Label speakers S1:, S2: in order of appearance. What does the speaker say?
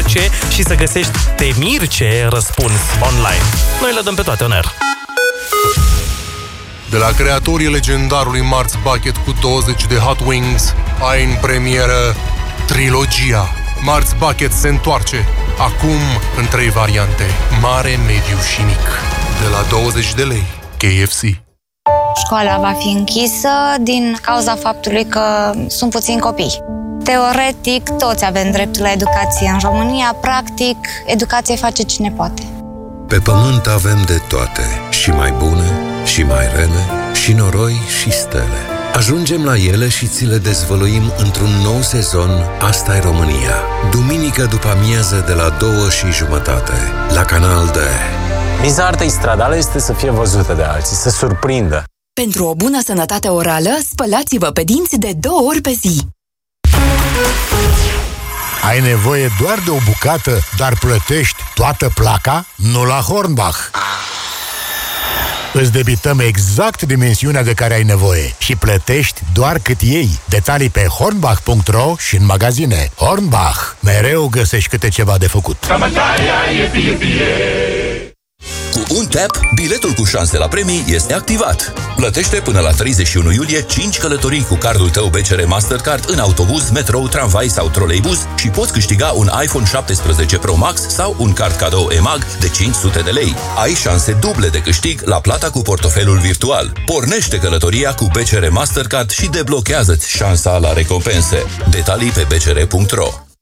S1: orice și să găsești temirce răspuns online. Noi le dăm pe toate on air.
S2: De la creatorii legendarului Marți Bucket cu 20 de Hot Wings, ai în premieră trilogia. Marți Bucket se întoarce, acum în 3 variante, mare, mediu și mic. De la 20 de lei, KFC.
S3: Școala va fi închisă din cauza faptului că sunt puțini copii. Teoretic, toți avem dreptul la educație în România, practic, educație face cine poate.
S4: Pe pământ avem de toate, și mai bune, și mai rele, și noroi și stele. Ajungem la ele și ți le dezvăluim într-un nou sezon Asta-i România. Duminică după amiază de la 2:30 la Canal D.
S5: Miza artei stradale este să fie văzută de alții, să surprindă.
S6: Pentru o bună sănătate orală, spălați-vă pe dinți de 2 ori pe zi.
S7: Ai nevoie doar de o bucată, dar plătești toată placa? Nu la Hornbach. Îți debităm exact dimensiunea de care ai nevoie și plătești doar cât iei. Detalii pe hornbach.ro și în magazine. Hornbach. Mereu găsești câte ceva de făcut.
S8: Cu un tap, biletul cu șanse la premii este activat. Plătește până la 31 iulie 5 călătorii cu cardul tău BCR Mastercard în autobuz, metrou, tramvai sau troleibuz și poți câștiga un iPhone 17 Pro Max sau un card cadou EMAG de 500 de lei. Ai șanse duble de câștig la plata cu portofelul virtual. Pornește călătoria cu BCR Mastercard și deblochează-ți șansa la recompense. Detalii pe bcr.ro.